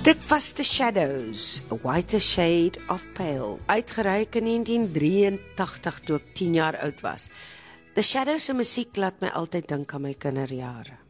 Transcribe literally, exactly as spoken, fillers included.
Dit was The Shadows, A Whiter Shade of Pale, uitgereik in negentien drieëntagtig toe ek tien jaar oud was. The Shadows se musiek laat my altyd dink aan my kinderjare.